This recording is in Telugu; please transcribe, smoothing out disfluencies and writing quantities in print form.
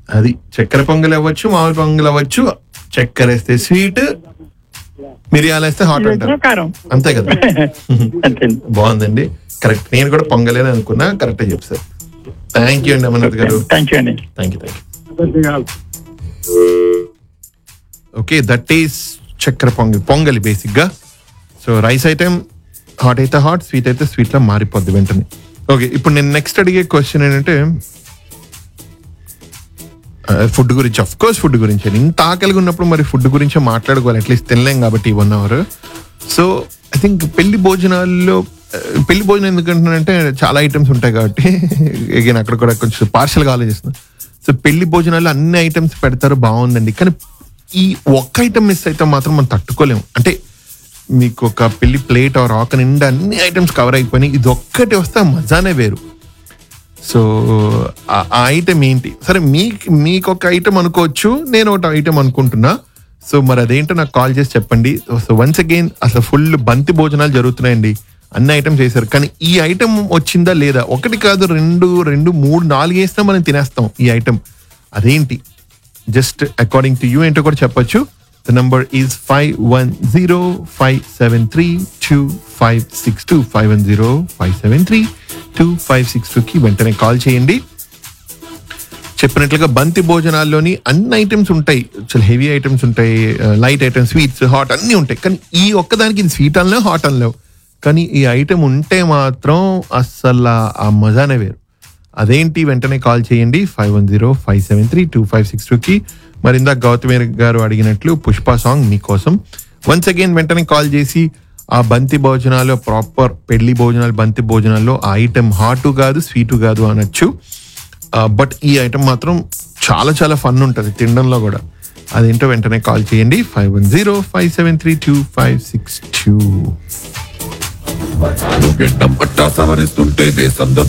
అది చక్కెర పొంగల్ అవ్వచ్చు, మామూలు పొంగల్ అవ్వచ్చు. చక్కెర వేస్తే స్వీట్, మిరియాలు వేస్తే హాట్ అంటారు, కారం. అంతే కదా. అంతే. బాగుందండి, కరెక్ట్. నేను కూడా పొంగలేని అనుకున్నా, కరెక్టే చెప్తారు. థ్యాంక్ యూ అండి అమర్నాథ్ గారు. థ్యాంక్ యూ అండి. Thank you. Okay, that is చక్కెర పొంగలి బేసిక్ గా. సో రైస్ ఐటమ్ హాట్ అయితే హాట్, స్వీట్ అయితే స్వీట్ లా మారిపోద్ది వెంటనే. ఓకే, ఇప్పుడు నేను నెక్స్ట్ అడిగే క్వశ్చన్ ఏంటంటే ఫుడ్ గురించి. అఫ్ కోర్స్ ఫుడ్ గురించి. ఇంత ఆకలిగా ఉన్నప్పుడు మరి ఫుడ్ గురించే మాట్లాడుకోవాలి, అట్లీస్ట్ తినలేం కాబట్టి 1 hour. సో ఐ థింక్ పెళ్లి భోజనం ఎందుకంటున్నానంటే చాలా ఐటమ్స్ ఉంటాయి కాబట్టి అగైన్ అక్కడ కూడా కొంచెం పార్షల్గా ఆలోచిస్తున్నాను. సో పెళ్లి భోజనాల్లో అన్ని ఐటమ్స్ పెడతారు, బాగుందండి. కానీ ఈ ఒక్క ఐటమ్ మిస్ అయితే మాత్రం మనం తట్టుకోలేము. అంటే మీకు ఒక పెళ్లి ప్లేట్ ఆర్ ఆక నిండా అన్ని ఐటమ్స్ కవర్ అయిపోయినాయి, ఇది ఒక్కటి వస్తే మజానే వేరు. సో ఆ ఐటమ్ ఏంటి? సరే, మీకు ఒక ఐటమ్ అనుకోవచ్చు, నేను ఒక ఐటమ్ అనుకుంటున్నా. సో మరి అదేంటో నాకు కాల్ చేసి చెప్పండి. సో వన్స్ అగైన్ అసలు ఫుల్ బంతి భోజనాలు జరుగుతున్నాయండి, అన్ని ఐటమ్స్ చేశారు. కానీ ఈ ఐటమ్ వచ్చిందా లేదా? ఒకటి కాదు, 2, 3, 4 వేసినా మనం తినేస్తాం ఈ ఐటమ్. అదేంటి? జస్ట్ అకార్డింగ్ టు యూ ఏంటో కూడా చెప్పొచ్చు. ద నంబర్ ఈజ్ 5105732562 5105732562 కి వెంటనే కాల్ చేయండి. చెప్పినట్లుగా బంతి భోజనాల్లోని అన్ని ఐటమ్స్ ఉంటాయి, చాలా హెవీ ఐటమ్స్ ఉంటాయి, లైట్ ఐటమ్స్, స్వీట్స్, హాట్ అన్నీ ఉంటాయి. కానీ ఈ ఒక్కదానికి ఇది స్వీట్ అనలేవు, హాట్ అనలేవు. కానీ ఈ ఐటమ్ ఉంటే మాత్రం అస్సలు ఆ మజానే వేరు. అదేంటి? వెంటనే కాల్ చేయండి 5105732562 కి. మరి ఇందాక గౌతమి గారు అడిగినట్లు పుష్ప సాంగ్ మీకోసం. వన్స్ అగైన్ వెంటనే కాల్ చేసి ఆ బంతి భోజనాలు, ప్రాపర్ పెళ్లి భోజనాలు, బంతి భోజనాల్లో ఆ ఐటమ్ హాటు కాదు, స్వీటు కాదు అనొచ్చు. బట్ ఈ ఐటమ్ మాత్రం చాలా చాలా ఫన్ ఉంటుంది తినడంలో కూడా. అదేంటో వెంటనే కాల్ చేయండి 5105732562.